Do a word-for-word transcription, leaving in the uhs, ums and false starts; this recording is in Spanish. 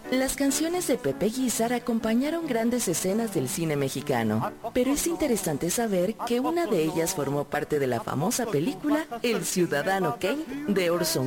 Las canciones de Pepe Guízar acompañaron grandes escenas del cine mexicano, pero es interesante saber que una de ellas formó parte de la famosa película El Ciudadano Kane de Orson